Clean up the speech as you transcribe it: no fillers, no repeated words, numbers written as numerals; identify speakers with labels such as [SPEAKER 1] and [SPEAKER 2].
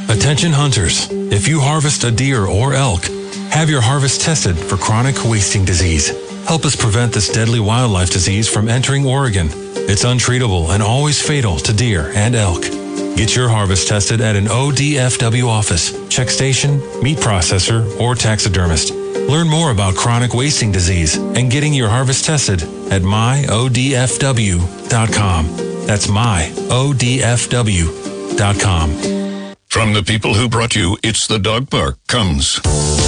[SPEAKER 1] Attention hunters, if you harvest a deer or elk, have your harvest tested for chronic wasting disease. Help us prevent this deadly wildlife disease from entering Oregon. It's untreatable and always fatal to deer and elk. Get your harvest tested at an ODFW office, check station, meat processor, or taxidermist. Learn more about chronic wasting disease and getting your harvest tested at myodfw.com. That's myodfw.com.
[SPEAKER 2] From the people who brought you It's the Dog Park comes